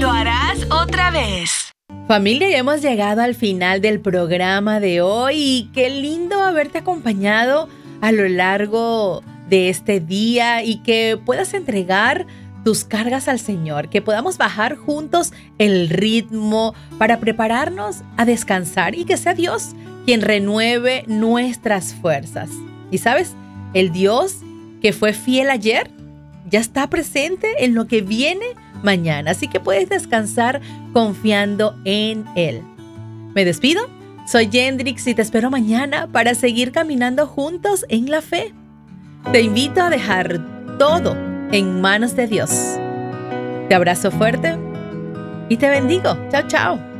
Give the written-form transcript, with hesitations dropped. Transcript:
lo harás otra vez. Familia, ya hemos llegado al final del programa de hoy y qué lindo haberte acompañado a lo largo de este día y que puedas entregar tus cargas al Señor, que podamos bajar juntos el ritmo para prepararnos a descansar y que sea Dios quien renueve nuestras fuerzas. Y sabes, el Dios que fue fiel ayer ya está presente en lo que viene mañana, así que puedes descansar confiando en Él. Me despido, soy Yendrix y te espero mañana para seguir caminando juntos en la fe. Te invito a dejar todo en manos de Dios. Te abrazo fuerte y te bendigo. Chao, chao.